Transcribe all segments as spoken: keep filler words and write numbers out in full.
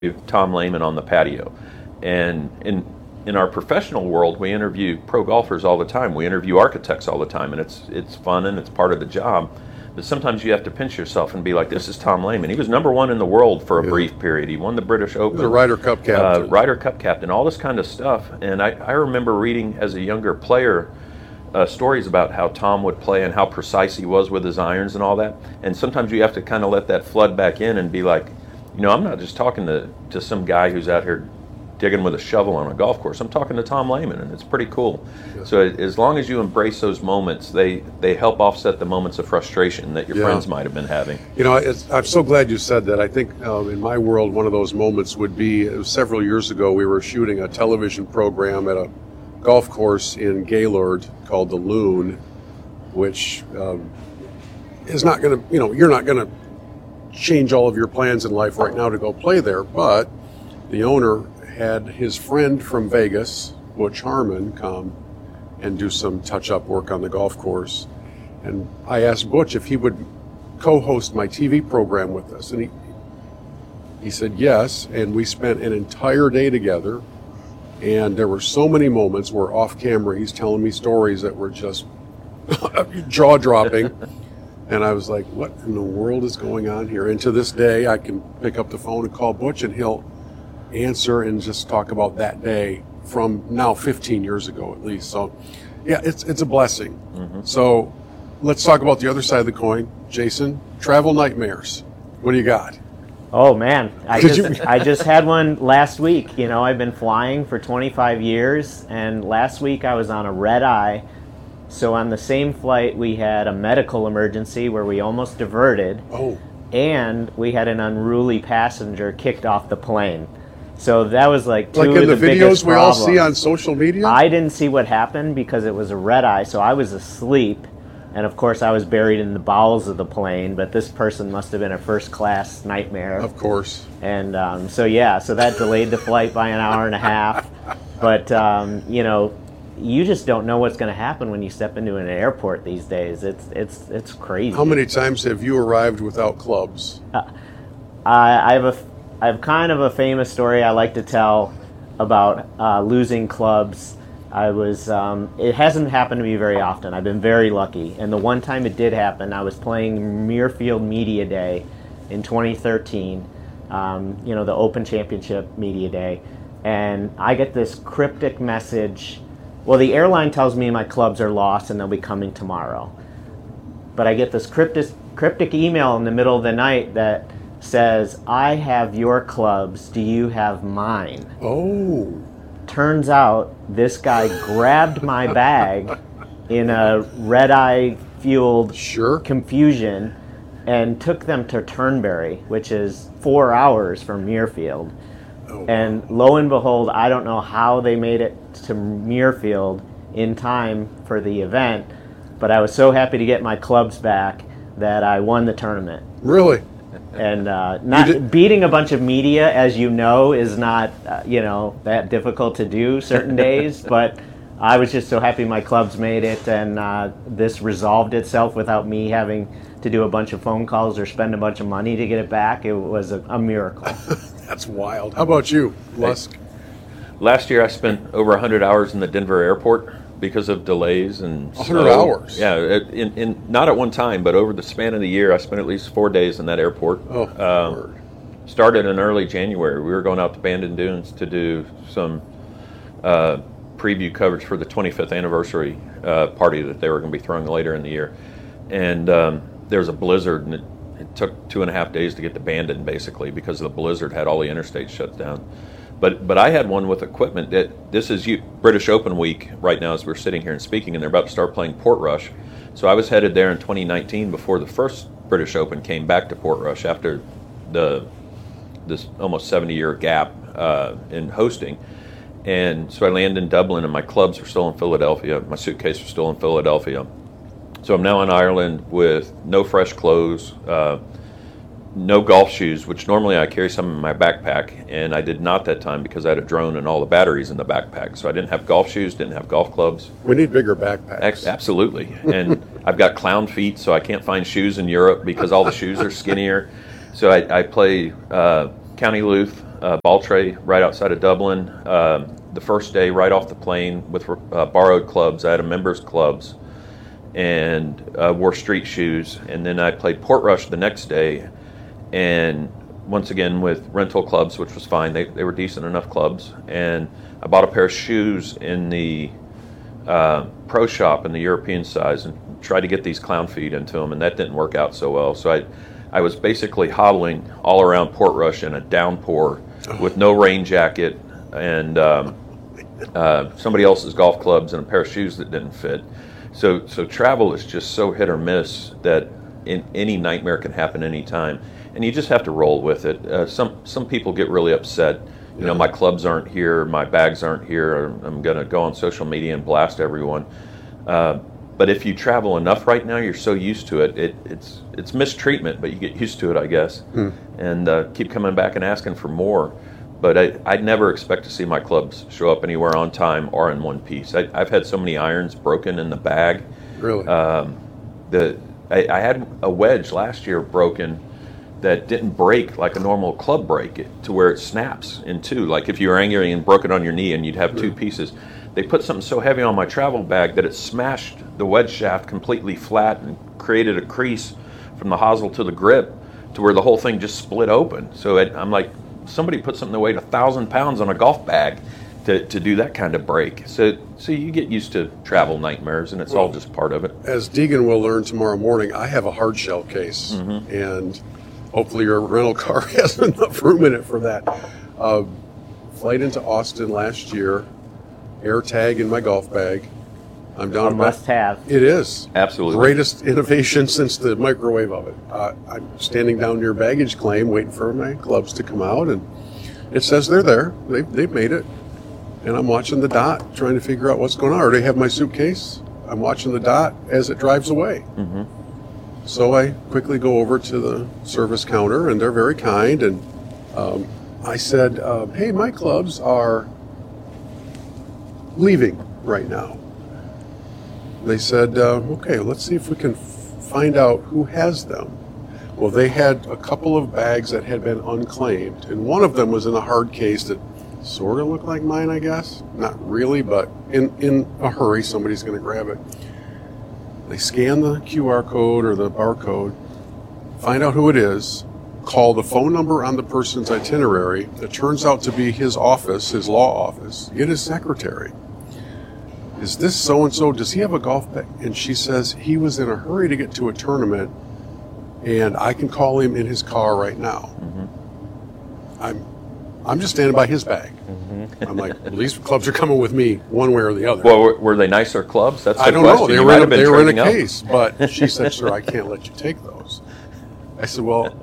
Tom Lehman on the patio. And in in our professional world, we interview pro golfers all the time. We interview architects all the time, and it's it's fun and it's part of the job. But sometimes you have to pinch yourself and be like, this is Tom Lehman. He was number one in the world for a yeah. brief period. He won the British Open. The Ryder Cup captain. Uh, Ryder Cup captain, all this kind of stuff. And I, I remember reading as a younger player uh, stories about how Tom would play and how precise he was with his irons and all that. And sometimes you have to kind of let that flood back in and be like, you know, I'm not just talking to, to some guy who's out here digging with a shovel on a golf course. I'm talking to Tom Lehman, and it's pretty cool. Yeah. So as long as you embrace those moments, they, they help offset the moments of frustration that your yeah. friends might have been having. You know, it's, I'm so glad you said that. I think um, in my world, one of those moments would be, it was several years ago, we were shooting a television program at a golf course in Gaylord called the Loon, which um, is not going to, you know, you're not going to change all of your plans in life right now to go play there, but the owner had his friend from Vegas, Butch Harmon, come and do some touch-up work on the golf course. And I asked Butch if he would co-host my T V program with us, and he he said yes, and we spent an entire day together, and there were so many moments where off camera he's telling me stories that were just jaw-dropping. And I was like, what in the world is going on here? And to this day, I can pick up the phone and call Butch, and he'll answer and just talk about that day from now fifteen years ago at least. So, yeah, it's it's a blessing. Mm-hmm. So let's talk about the other side of the coin. Jason, travel nightmares. What do you got? Oh, man. I just, I just had one last week. You know, I've been flying for twenty-five years, and last week I was on a red eye. So on the same flight, we had a medical emergency where we almost diverted, oh. and we had an unruly passenger kicked off the plane. So that was like two like in of the, the videos we problems. all see on social media? I didn't see what happened because it was a red eye, so I was asleep. And of course, I was buried in the bowels of the plane, but this person must have been a first-class nightmare. Of course. And um, so, yeah, so that delayed the flight by an hour and a half. But, um, you know, you just don't know what's going to happen when you step into an airport these days. It's it's it's crazy. How many times have you arrived without clubs? Uh, I, I have a I have kind of a famous story I like to tell about uh, losing clubs. I was um, it hasn't happened to me very often. I've been very lucky, and the one time it did happen, I was playing Muirfield Media Day in twenty thirteen. Um, you know, the Open Championship Media Day, and I get this cryptic message. Well, the airline tells me my clubs are lost and they'll be coming tomorrow. But I get this cryptic, cryptic email in the middle of the night that says, I have your clubs, do you have mine? Oh. Turns out this guy grabbed my bag in a red-eye fueled sure. confusion and took them to Turnberry, which is four hours from Muirfield. Oh, and lo and behold, I don't know how they made it to Muirfield in time for the event, but I was so happy to get my clubs back that I won the tournament. Really? And uh, not beating a bunch of media, as you know, is not uh, you know that difficult to do certain days. But I was just so happy my clubs made it, and uh, this resolved itself without me having to do a bunch of phone calls or spend a bunch of money to get it back. It was a, a miracle. That's wild. How about you, Lusk? Last year I spent over one hundred hours in the Denver airport because of delays and one hundred hours? Yeah, in, in, not at one time, but over the span of the year I spent at least four days in that airport. Oh, uh, word. Started in early January. We were going out to Bandon Dunes to do some uh, preview coverage for the twenty-fifth anniversary uh, party that they were going to be throwing later in the year. And um, there was a blizzard, and it, it took two and a half days to get to Bandon, basically, because the blizzard had all the interstates shut down. But but I had one with equipment that this is you, British Open week right now as we're sitting here and speaking, and they're about to start playing Portrush. So I was headed there in twenty nineteen before the first British Open came back to Portrush after the this almost seventy year gap uh, in hosting. And so I landed in Dublin, and my clubs were still in Philadelphia. My suitcase was still in Philadelphia. So I'm now in Ireland with no fresh clothes, uh, no golf shoes, which normally I carry some in my backpack, and I did not that time because I had a drone and all the batteries in the backpack. So I didn't have golf shoes, didn't have golf clubs. We need bigger backpacks. Ex- absolutely. And I've got clown feet, so I can't find shoes in Europe because all the shoes are skinnier. So I, I play uh, County Louth uh, Baltray, right outside of Dublin. Um, the first day, right off the plane, with uh, borrowed clubs. I had a members clubs and uh, wore street shoes. And then I played Portrush the next day, and once again with rental clubs, which was fine. They they were decent enough clubs. And I bought a pair of shoes in the uh, pro shop in the European size and tried to get these clown feet into them, and that didn't work out so well. So I I was basically hobbling all around Portrush in a downpour with no rain jacket and um, uh, somebody else's golf clubs and a pair of shoes that didn't fit. So so travel is just so hit or miss that in, any nightmare can happen anytime, and you just have to roll with it. Uh, some some people get really upset. You know, my clubs aren't here, my bags aren't here. I'm going to go on social media and blast everyone. Uh, But if you travel enough right now, you're so used to it. it it's it's mistreatment, but you get used to it, I guess, hmm. and uh, keep coming back and asking for more. But I, I'd never expect to see my clubs show up anywhere on time or in one piece. I, I've had so many irons broken in the bag. Really? Um, the I, I had a wedge last year broken that didn't break like a normal club break, it, to where it snaps in two. Like if you were angry and broke it on your knee and you'd have two pieces. They put something so heavy on my travel bag that it smashed the wedge shaft completely flat and created a crease from the hosel to the grip to where the whole thing just split open. So it, I'm like, somebody put something that weighed a thousand pounds on a golf bag to, to do that kind of break. So so you get used to travel nightmares, and it's well, all just part of it. As Deegan will learn tomorrow morning, I have a hard shell case, mm-hmm. and hopefully your rental car has enough room in it for that. Uh, flight into Austin last year. Air tag in my golf bag. I'm down. A must-have. It is absolutely greatest innovation since the microwave oven. Uh, I'm standing down near baggage claim, waiting for my clubs to come out, and it says they're there. They've they've made it, and I'm watching the dot, trying to figure out what's going on. I already have my suitcase. I'm watching the dot as it drives away. Mm-hmm. So I quickly go over to the service counter, and they're very kind. And um, I said, uh, "Hey, my clubs are leaving right now." They said, uh, okay, let's see if we can f- find out who has them. Well, they had a couple of bags that had been unclaimed, and one of them was in a hard case that sort of looked like mine, I guess. Not really, but in, in a hurry, somebody's going to grab it. They scan the Q R code or the barcode, find out who it is, call the phone number on the person's itinerary. It turns out to be his office, his law office, get his secretary. Is this so-and-so? Does he have a golf bag? And she says he was in a hurry to get to a tournament, and I can call him in his car right now. Mm-hmm. I'm I'm just standing by his bag. Mm-hmm. I'm like, well, these clubs are coming with me one way or the other. Well, were, were they nicer clubs? That's the I don't question. know. They you were, in a, they were in a up. case, but she said, sir, I can't let you take those. I said, well,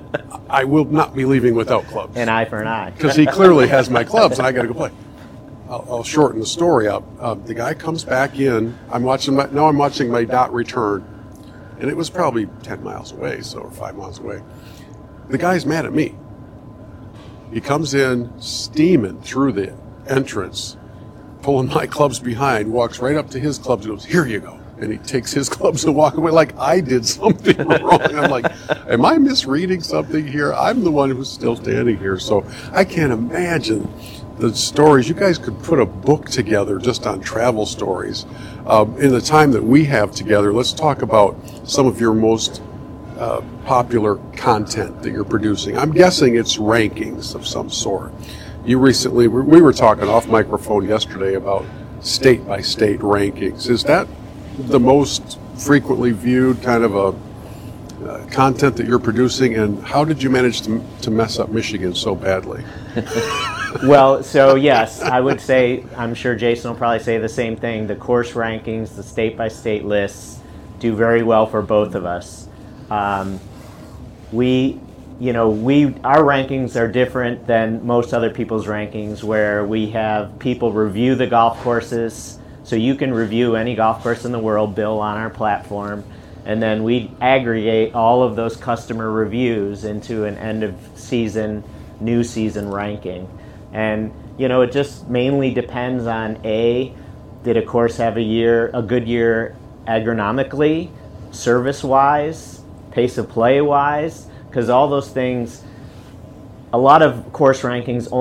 I will not be leaving without clubs. An eye for an eye. Because he clearly has my clubs, and I got to go play. I'll, I'll shorten the story up. Uh, the guy comes back in. I'm watching my, now I'm watching my dot return, and it was probably ten miles away, so or five miles away. The guy's mad at me. He comes in steaming through the entrance, pulling my clubs behind, walks right up to his clubs and goes, here you go. And he takes his clubs and walks away like I did something wrong. I'm like, am I misreading something here? I'm the one who's still standing here. So I can't imagine the stories. You guys could put a book together just on travel stories. Um, in the time that we have together, let's talk about some of your most uh, popular content that you're producing. I'm guessing it's rankings of some sort. You recently, we were talking off microphone yesterday about state-by-state rankings. Is that the most frequently viewed kind of a uh, content that you're producing, and how did you manage to, to mess up Michigan so badly? Well, so yes, I would say, I'm sure Jason will probably say the same thing. The course rankings, the state-by-state lists do very well for both of us. Um, we, you know, we our rankings are different than most other people's rankings, where we have people review the golf courses. So you can review any golf course in the world, Bill, on our platform, and then we aggregate all of those customer reviews into an end of season, new season ranking. And, you know, it just mainly depends on, A, did a course have a year, a good year agronomically, service-wise, pace of play-wise, because all those things a lot of course rankings